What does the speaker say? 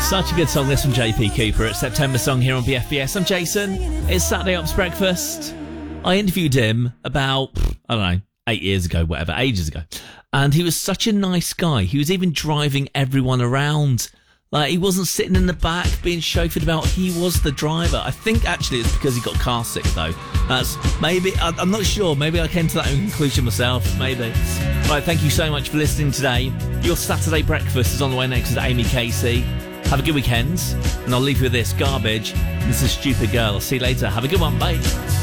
Such a good song, this from JP Cooper. It's September song here on BFBS. I'm Jason. It's Saturday Ops Breakfast. I interviewed him about, 8 years ago, whatever, ages ago. And he was such a nice guy. He was even driving everyone around. Like, he wasn't sitting in the back being chauffeured about. He was the driver. I think actually it's because he got car sick, though. That's maybe, I'm not sure. Maybe I came to that conclusion myself. Maybe. Right, thank you so much for listening today. Your Saturday breakfast is on the way next with Amy Casey. Have a good weekend. And I'll leave you with this, Garbage. This is Stupid Girl. I'll see you later. Have a good one. Bye.